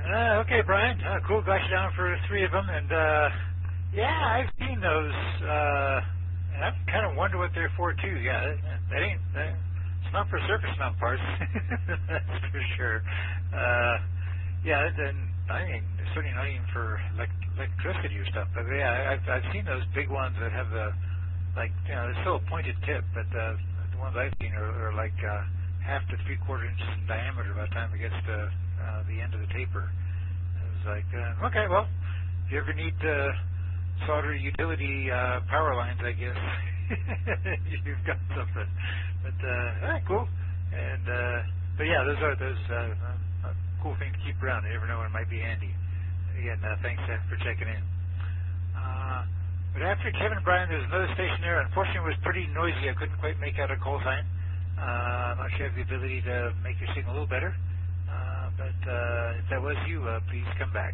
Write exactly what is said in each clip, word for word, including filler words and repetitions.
Uh, okay, Brian. Uh, cool. Got you down for three of them, and uh, yeah, I've seen those. Uh, and I kind of wonder what they're for too. Yeah, that, that ain't. That, it's not for surface mount parts. That's for sure. Uh, yeah, and I mean, certainly not even for elect- electricity or stuff. But yeah, I've I've seen those big ones that have the like you know, it's still a pointed tip, but uh, the ones I've seen are, are like uh, half to three quarter inches in diameter by the time it gets to uh, the end of the taper. It was like, uh, okay, well, if you ever need to solder utility uh, power lines, I guess you've got something. But uh, ah, cool. And uh, but yeah, those are those uh, uh, cool things to keep around. You never know when it might be handy. Again, uh, thanks uh, for checking in. Uh, but after Kevin and Brian, there's another station there. Unfortunately, it was pretty noisy. I couldn't quite make out a call sign. Uh, I'm not sure if you have the ability to make your signal a little better. Uh, but uh, if that was you, uh, please come back.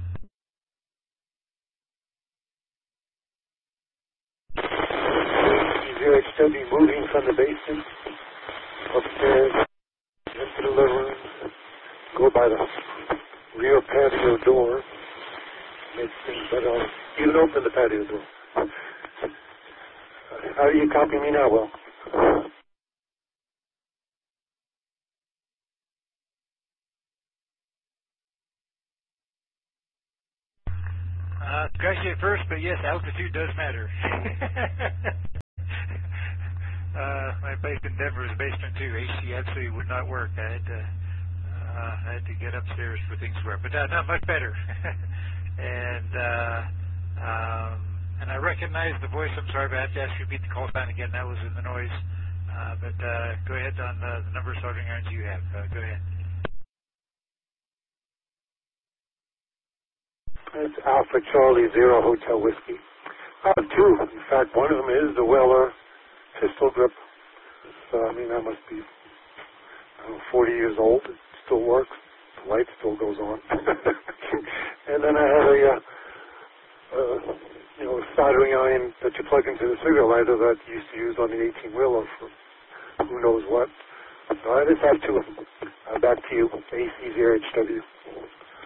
zero H W moving from the basement upstairs into the living room. Go by the rear patio door. Makes things better. You can open the patio door. How are you copying me now, Will? Uh, scratch you at first, but yes, altitude does matter. uh, my place in Denver is basement too. H C absolutely would not work. I had to, uh, I had to get upstairs for things to work, but uh, not much better. and uh, um, and I recognize the voice. I'm sorry, but I have to ask you to repeat the call sign again. That was in the noise. Uh, but uh, go ahead on uh, the number of soldering irons you have. Uh, go ahead. It's Alpha Charlie Zero Hotel Whiskey. I have two. In fact, one of them is the Weller pistol grip. So, I mean, that must be I don't know, forty years old. It still works. The light still goes on. And then I have a, uh, uh, you know, soldering iron that you plug into the cigarette lighter that you used to use on the eighteen-wheeler for who knows what. So I just have two of them. Uh, back to you, A C zero H W.